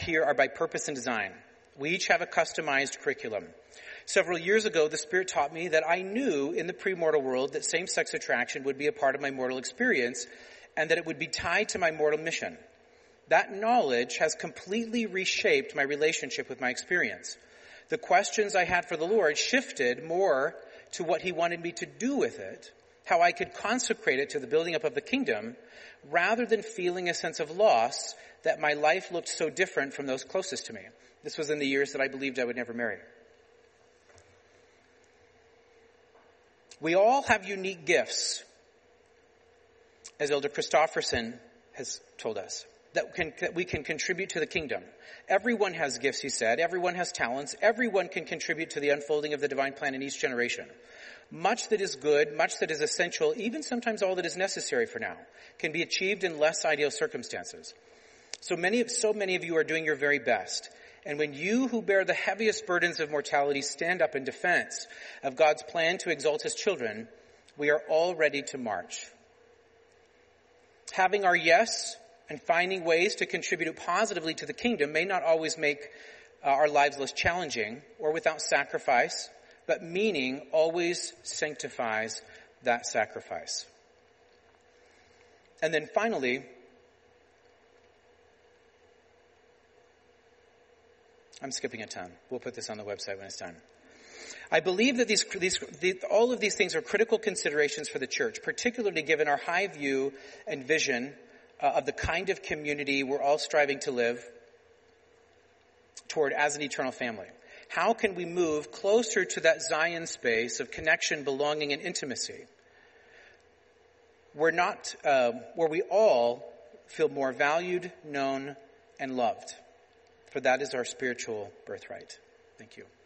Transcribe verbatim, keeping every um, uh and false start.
here are by purpose and design. We each have a customized curriculum. Several years ago, the Spirit taught me that I knew in the premortal world that same-sex attraction would be a part of my mortal experience and that it would be tied to my mortal mission. That knowledge has completely reshaped my relationship with my experience. The questions I had for the Lord shifted more to what he wanted me to do with it, how I could consecrate it to the building up of the kingdom, rather than feeling a sense of loss that my life looked so different from those closest to me. This was in the years that I believed I would never marry. We all have unique gifts, as Elder Christofferson has told us, that, can, that we can contribute to the kingdom. Everyone has gifts, he said. Everyone has talents. Everyone can contribute to the unfolding of the divine plan in each generation. Much that is good, much that is essential, even sometimes all that is necessary for now, can be achieved in less ideal circumstances. So many, so many of you are doing your very best. And when you who bear the heaviest burdens of mortality stand up in defense of God's plan to exalt his children, we are all ready to march. Having our yes and finding ways to contribute positively to the kingdom may not always make uh, our lives less challenging or without sacrifice, but meaning always sanctifies that sacrifice. And then finally, I'm skipping a ton. We'll put this on the website when it's done. I believe that these, these the, all of these things are critical considerations for the church, particularly given our high view and vision uh, of the kind of community we're all striving to live toward as an eternal family. How can we move closer to that Zion space of connection, belonging, and intimacy? We're not, uh, where we all feel more valued, known, and loved. For that is our spiritual birthright. Thank you.